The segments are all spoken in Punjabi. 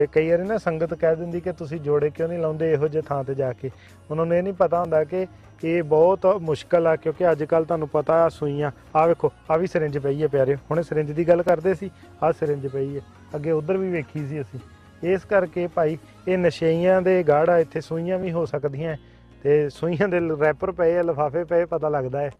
ਕਈ ਵਾਰੀ ਨਾ ਸੰਗਤ ਕਹਿ ਦਿੰਦੀ ਕਿ ਤੁਸੀਂ ਜੋੜੇ ਕਿਉਂ ਨਹੀਂ ਲਾਉਂਦੇ ਇਹੋ ਜਿਹੇ ਥਾਂ ਤੇ ਜਾ ਕੇ। ਉਹਨਾਂ ਨੂੰ ਇਹ ਨਹੀਂ ਪਤਾ ਹੁੰਦਾ ਕਿ ਇਹ ਬਹੁਤ ਮੁਸ਼ਕਲ ਆ, ਕਿਉਂਕਿ ਅੱਜ ਕੱਲ੍ਹ ਤੁਹਾਨੂੰ ਪਤਾ ਆ ਸੂਈਆਂ, ਆ ਵੇਖੋ ਆ ਵੀ ਸਿਰਿੰਜ ਪਈ ਹੈ ਪਿਆਰੇ, ਹੁਣੇ ਸਿਰਿੰਜ ਦੀ ਗੱਲ ਕਰਦੇ ਸੀ, ਆਹ ਸਿਰਿੰਜ ਪਈ ਹੈ, ਅੱਗੇ ਉਧਰ ਵੀ ਵੇਖੀ ਸੀ ਅਸੀਂ। ਇਸ ਕਰਕੇ ਭਾਈ ਇਹ ਨਸ਼ਈਆਂ ਦੇ ਗਾੜ ਆ, ਇੱਥੇ ਸੂਈਆਂ ਵੀ ਹੋ ਸਕਦੀਆਂ ਤੇ ਸੂਈਆਂ ਦੇ ਰੈਪਰ ਪਏ ਆ, ਲਿਫਾਫੇ ਪਏ, ਪਤਾ ਲੱਗਦਾ ਹੈ।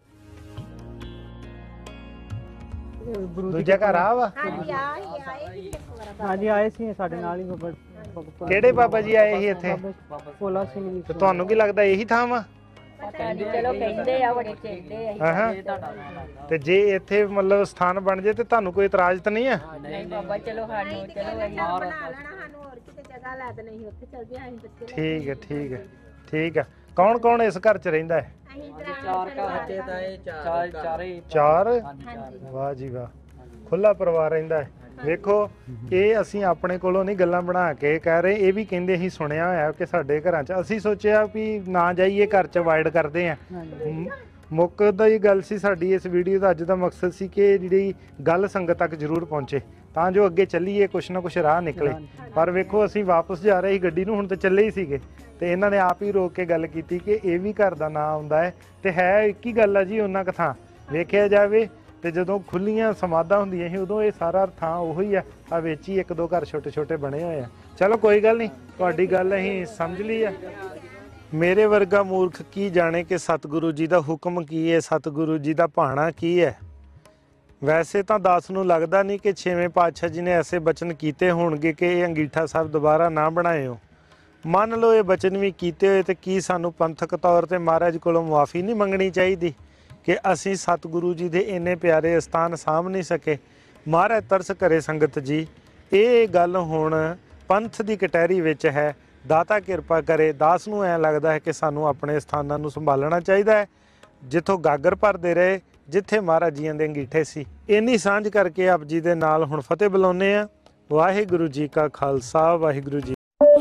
ਦੂਜਾ ਘਰ ਆ ਵਾ? ਹਾਂਜੀ ਆਏ ਸੀ ਸਾਡੇ ਨਾਲ ਹੀ ਬਾਬਾ। ਕਿਹੜੇ ਬਾਬਾ ਜੀ ਆਏ ਸੀ ਇੱਥੇ? ਭੋਲਾ ਸਿੰਘ ਜੀ। ਤੇ ਤੁਹਾਨੂੰ ਕੀ ਲੱਗਦਾ ਇਹੀ ਥਾਂ ਵਾ? ਚਲੋ ਕਹਿੰਦੇ ਆ ਬੜੇ ਕਹਿੰਦੇ ਆ। ਹਾਂ ਤੇ ਜੇ ਇੱਥੇ ਮਤਲਬ ਸਥਾਨ ਬਣ ਜੇ ਤੇ ਤੁਹਾਨੂੰ ਕੋਈ ਇਤਰਾਜ਼ ਤਾਂ ਨਹੀਂ ਆ? ਨਹੀਂ ਬਾਬਾ ਚਲੋ ਸਾਨੂੰ ਚਲੋ ਅਸੀਂ ਬਣਾ ਲੈਣਾ, ਸਾਨੂੰ ਹੋਰ ਕਿਤੇ ਜਗ੍ਹਾ ਲੈ ਦੇ, ਨਹੀਂ ਉੱਥੇ ਚੱਲ ਜਿਆ ਅਸੀਂ ਬੱਚੇ। ਠੀਕ ਹੈ ਠੀਕ ਹੈ ਠੀਕ ਆ। ਕੌਣ ਕੌਣ ਇਸ ਘਰ 'ਚ ਰਹਿੰਦਾ ਹੈ? ਅਸੀਂ ਚਾਰ ਬੱਚੇ ਤਾਂ ਇਹ ਚਾਰੇ। ਚਾਰ? ਵਾਹ ਜੀ ਵਾਹ, ਖੁੱਲਾ ਪਰਿਵਾਰ ਰਹਿੰਦਾ ਹੈ। ਵੇਖੋ ਇਹ ਅਸੀਂ ਆਪਣੇ ਕੋਲੋਂ ਨਹੀਂ ਗੱਲਾਂ ਬਣਾ ਕੇ ਕਹਿ ਰਹੇ, ਇਹ ਵੀ ਕਹਿੰਦੇ ਅਸੀਂ ਸੁਣਿਆ ਹੋਇਆ ਕਿ ਸਾਡੇ ਘਰਾਂ 'ਚ, ਅਸੀਂ ਸੋਚਿਆ ਵੀ ਨਾ ਜਾਈਏ, ਘਰ 'ਚ ਅਵਾਇਡ ਕਰਦੇ ਆ। ਮੁੱਕ ਦਾ ਹੀ ਗੱਲ ਸੀ ਸਾਡੀ ਇਸ ਵੀਡੀਓ ਦਾ ਅੱਜ ਦਾ ਮਕਸਦ ਸੀ ਕਿ ਜਿਹੜੀ ਗੱਲ ਸੰਗਤ ਤੱਕ ਜ਼ਰੂਰ ਪਹੁੰਚੇ ਤਾਂ ਜੋ ਅੱਗੇ ਚੱਲੀਏ, ਕੁਛ ਨਾ ਕੁਛ ਰਾਹ ਨਿਕਲੇ। ਪਰ ਵੇਖੋ ਅਸੀਂ ਵਾਪਸ ਜਾ ਰਹੇ ਸੀ ਗੱਡੀ ਨੂੰ, ਹੁਣ ਤਾਂ ਚੱਲੇ ਹੀ ਸੀਗੇ ਤੇ ਇਹਨਾਂ ਨੇ ਆਪ ਹੀ ਰੋਕ ਕੇ ਗੱਲ ਕੀਤੀ ਕਿ ਇਹ ਵੀ ਘਰ ਦਾ ਨਾਂ ਆਉਂਦਾ ਹੈ ਤੇ ਹੈ ਇੱਕ ਹੀ ਗੱਲ ਆ ਜੀ, ਉਹਨਾਂ ਕੁ ਥਾਂ ਵੇਖਿਆ ਜਾਵੇ ਤੇ ਜਦੋਂ ਖੁੱਲੀਆਂ ਸਮਾਧਾਂ ਹੁੰਦੀਆਂ ਸੀ ਉਦੋਂ ਇਹ ਸਾਰਾ ਥਾਂ ਉਹੀ ਆ ਵਿੱਚ ਹੀ ਇੱਕ ਦੋ ਘਰ ਛੋਟੇ ਛੋਟੇ ਬਣੇ ਹੋਏ ਆ। ਚਲੋ ਕੋਈ ਗੱਲ ਨਹੀਂ, ਤੁਹਾਡੀ ਗੱਲ ਅਸੀਂ ਸਮਝ ਲਈ ਆ। ਮੇਰੇ ਵਰਗਾ ਮੂਰਖ ਕੀ ਜਾਣੇ ਕਿ ਸਤਿਗੁਰੂ ਜੀ ਦਾ ਹੁਕਮ ਕੀ ਹੈ, ਸਤਿਗੁਰੂ ਜੀ ਦਾ ਭਾਣਾ ਕੀ ਹੈ। ਵੈਸੇ ਤਾਂ ਦਾਸ ਨੂੰ ਲੱਗਦਾ ਨਹੀਂ ਕਿ 6ਵੇਂ ਪਾਤਸ਼ਾਹ ਜੀ ਨੇ ਐਸੇ ਬਚਨ ਕੀਤੇ ਹੋਣਗੇ ਕਿ ਇਹ ਅੰਗੀਠਾ ਸਾਹਿਬ ਦੁਬਾਰਾ ਨਾ ਬਣਾਇਓ। ਮੰਨ ਲਓ ਇਹ ਬਚਨ ਵੀ ਕੀਤੇ ਹੋਏ ਤੇ ਕੀ ਸਾਨੂੰ ਪੰਥਕ ਤੌਰ ਤੇ ਮਹਾਰਾਜ ਕੋਲੋਂ ਮੁਆਫੀ ਨਹੀਂ ਮੰਗਣੀ ਚਾਹੀਦੀ ਕਿ ਅਸੀਂ ਸਤਿਗੁਰੂ ਜੀ ਦੇ ਇੰਨੇ ਪਿਆਰੇ ਅਸਥਾਨ ਸਾਂਭ ਨਹੀਂ ਸਕੇ। ਮਹਾਰਾਜ ਤਰਸ ਕਰੇ ਸੰਗਤ ਜੀ, ਇਹ ਗੱਲ ਹੁਣ ਪੰਥ ਦੀ ਕਟਹਿਰੀ ਵਿੱਚ ਹੈ। ਦਾਤਾ ਕਿਰਪਾ ਕਰੇ। ਦਾਸ ਨੂੰ ਐਂ ਲੱਗਦਾ ਹੈ ਕਿ ਸਾਨੂੰ ਆਪਣੇ ਸਥਾਨਾਂ ਨੂੰ ਸੰਭਾਲਣਾ ਚਾਹੀਦਾ ਹੈ, ਜਿੱਥੋਂ ਗਾਗਰ ਭਰਦੇ ਰਹੇ, ਜਿੱਥੇ ਮਹਾਰਾਜ ਜੀਆਂ ਦੇ ਅੰਗੀਠੇ ਸੀ। ਇੰਨੀ ਸਾਂਝ ਕਰਕੇ ਆਪ ਜੀ ਦੇ ਨਾਲ ਹੁਣ ਫਤਿਹ ਬੁਲਾਉਂਦੇ ਆ। ਵਾਹਿਗੁਰੂ ਜੀ ਕਾ ਖਾਲਸਾ, ਵਾਹਿਗੁਰੂ ਜੀ।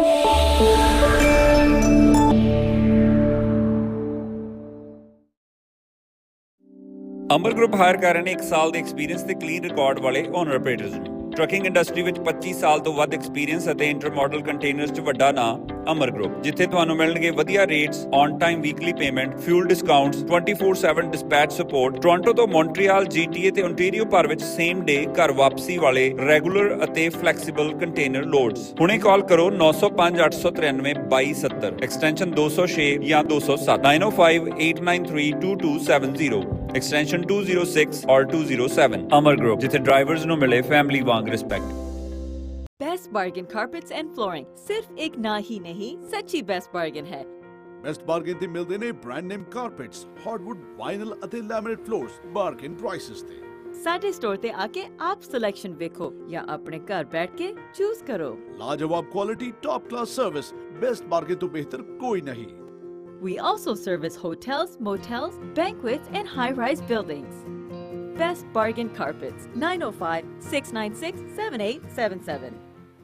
ਅਮਰ ਗਰੁੱਪ ਹਾਇਰ ਕਰ ਰਹੇ ਨੇ 1 ਸਾਲ ਦੇ ਐਕਸਪੀਰੀਅੰਸ ਤੇ ਕਲੀਨ ਰਿਕਾਰਡ ਵਾਲੇ ਓਨਰ ਆਪਰੇਟਰਸ ਨੂੰ। ਟਰੱਕਿੰਗ ਇੰਡਸਟਰੀ ਵਿੱਚ 25 ਸਾਲ ਤੋਂ ਵੱਧ ਐਕਸਪੀਰੀਅੰਸ ਅਤੇ ਇੰਟਰ ਮਾਡਲ ਕੰਟੇਨਰਸ 'ਚ ਵੱਡਾ ਨਾਂ ਅਮਰ ਗਰੁੱਪ, ਜਿੱਥੇ ਤੁਹਾਨੂੰ ਮਿਲਣਗੇ ਵਧੀਆ rates, on time weekly payment, fuel discounts, 24/7 dispatch support. Toronto ਤੋਂ ਮੌਂਟਰੀਅਲ, GTA ਤੇ ਓਨਟਾਰੀਓ ਭਰ ਵਿੱਚ ਸੇਮ ਡੇ ਘਰ ਵਾਪਸੀ ਵਾਲੇ ਰੈਗੂਲਰ ਅਤੇ ਫਲੈਕਸੀਬਲ ਕੰਟੇਨਰ ਲੋਡਸ। ਹੁਣੇ ਕਾਲ ਕਰੋ 905 893 2270, ਐਕਸਟੈਂਸ਼ਨ 206 ਜਾਂ 207, 9058932270, एक्सटेंशन 206 और 207। अमर ग्रुप, जिथे ड्राइवर्स नु मिले family Wang respect. Best bargain carpets and flooring सिर्फ एक ना ही नहीं, सच्ची बेस्ट बार्गेन है। बेस्ट बार्गेन ते मिलदे ने brand name carpets, hardwood, vinyl अते लैमिनेट फ्लोर्स बार्गेन प्राइसेस ते। साडे स्टोर ते आके आप सिलेक्शन देखो या अपने घर बैठ के चूज करो। लाजवाब quality, top class service, best bargain तो बेहतर कोई नहीं। We also service hotels, motels, banquets and high-rise buildings. Best Bargain Carpets, 905-696-7877.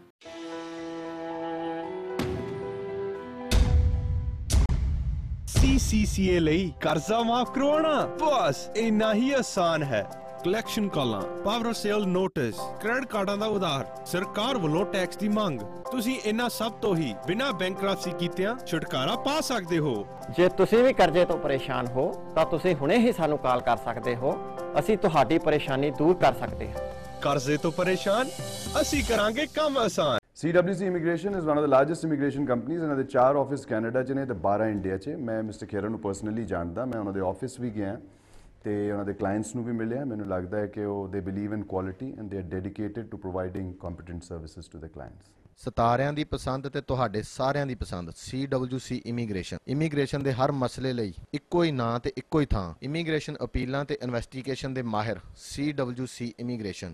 CCCA ਲਈ ਕਰਜ਼ਾ ਮਾਫ ਕਰਵਾਉਣਾ ਬਸ ਇੰਨਾ ਹੀ ਆਸਾਨ ਹੈ। ਕਲੈਕਸ਼ਨ ਕਾਲਾਂ, ਪਾਵਰ ਸੇਲ ਨੋਟਿਸ, ਕ੍ਰੈਡਿਟ ਕਾਰਡਾਂ ਦਾ ਉਧਾਰ, ਸਰਕਾਰ ਵੱਲੋਂ ਟੈਕਸ ਦੀ ਮੰਗ, ਤੁਸੀਂ ਇਹਨਾਂ ਸਭ ਤੋਂ ਹੀ ਬਿਨਾਂ ਬੈਂਕਰਪਸੀ ਕੀਤਿਆਂ ਛੁਟਕਾਰਾ ਪਾ ਸਕਦੇ ਹੋ। ਜੇ ਤੁਸੀਂ ਵੀ ਕਰਜ਼ੇ ਤੋਂ ਪਰੇਸ਼ਾਨ ਹੋ ਤਾਂ ਤੁਸੀਂ ਹੁਣੇ ਹੀ ਸਾਨੂੰ ਕਾਲ ਕਰ ਸਕਦੇ ਹੋ, ਅਸੀਂ ਤੁਹਾਡੀ ਪਰੇਸ਼ਾਨੀ ਦੂਰ ਕਰ ਸਕਦੇ ਹਾਂ। ਕਰਜ਼ੇ ਤੋਂ ਪਰੇਸ਼ਾਨ, ਅਸੀਂ ਕਰਾਂਗੇ ਕੰਮ ਆਸਾਨ। CWC Immigration is one of the largest immigration companies। ਇਹਨਾਂ ਦੇ 4 ਆਫਿਸ ਕੈਨੇਡਾ 'ਚ ਨੇ ਤੇ 12 ਇੰਡੀਆ 'ਚ। ਮੈਂ ਮਿਸਟਰ ਖੇਰਾ ਨੂੰ ਪਰਸਨਲੀ ਜਾਣਦਾ, ਮੈਂ ਉਹਨਾਂ ਦੇ ਆਫਿਸ ਵੀ ਗਿਆ ਤੇ ਉਹਨਾਂ ਦੇ ਕਲਾਇੰਟਸ ਨੂੰ ਵੀ ਮਿਲਿਆ। ਮੈਨੂੰ ਲੱਗਦਾ ਹੈ ਕਿ ਉਹ ਦੇ believe in quality and they are dedicated to providing competent services to the clients. ਸਿਤਾਰਿਆਂ ਦੀ ਪਸੰਦ ਤੇ ਤੁਹਾਡੇ ਸਾਰਿਆਂ ਦੀ ਪਸੰਦ CWC ਇਮੀਗ੍ਰੇਸ਼ਨ ਦੇ ਹਰ ਮਸਲੇ ਲਈ ਇੱਕੋ ਹੀ ਨਾਂ ਤੇ ਇੱਕੋ ਹੀ ਥਾਂ। ਇਮੀਗ੍ਰੇਸ਼ਨ ਅਪੀਲਾਂ ਤੇ ਇਨਵੈਸਟੀਗੇਸ਼ਨ ਦੇ ਮਾਹਿਰ CWC ਇਮੀਗ੍ਰੇਸ਼ਨ,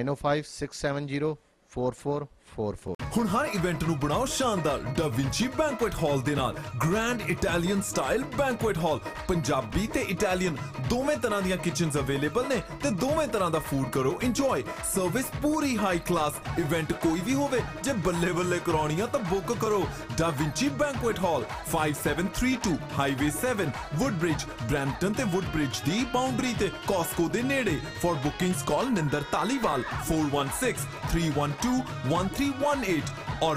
9056704444। ਹੁਣ ਹਰ ਇਵੈਂਟ ਨੂੰ ਬਣਾਓ ਸ਼ਾਨਦਾਰ Da Vinci Banquet Hall ਦੇ ਨਾਲ। ਗ੍ਰੈਂਡ ਇਟਾਲੀਅਨ ਸਟਾਈਲ ਬੈਂਕੁਏਟ ਹਾਲ, ਪੰਜਾਬੀ ਤੇ ਇਟਾਲੀਅਨ ਦੋਵੇਂ ਤਰ੍ਹਾਂ ਦੀਆਂ ਕਿਚਨਸ ਅਵੇਲੇਬਲ ਨੇ ਤੇ ਦੋਵੇਂ ਤਰ੍ਹਾਂ ਦਾ ਫੂਡ ਕਰੋ ਇੰਜੋਏ। ਸਰਵਿਸ ਪੂਰੀ ਹਾਈ ਕਲਾਸ। ਇਵੈਂਟ ਕੋਈ ਵੀ ਹੋਵੇ, ਜੇ ਬੱਲੇ ਬੱਲੇ ਕਰਾਉਣੀ ਆ ਤਾਂ ਬੁੱਕ ਕਰੋ Da Vinci Banquet Hall, 5732 highway 7, ਵੁੱਡਬ੍ਰਿਜ, Brampton ਤੇ ਵੁੱਡਬ੍ਰਿਜ ਦੀ ਬਾਉਂਡਰੀ ਤੇ, ਕਾਸਕੋ ਦੇ ਨੇੜੇ। For bookings call Ninder Taliwal 4163121318।